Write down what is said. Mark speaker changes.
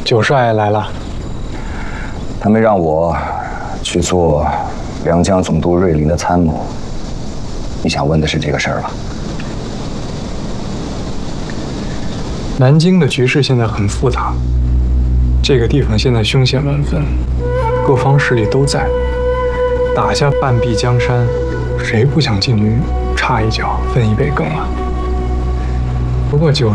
Speaker 1: 九帅来了，
Speaker 2: 他们让我去做梁江总督瑞林的参谋。你想问的是这个事儿吧？
Speaker 1: 南京的局势现在很复杂，这个地方现在凶险万分，各方势力都在，打下半壁江山，谁不想进去插一脚分一杯羹啊？不过九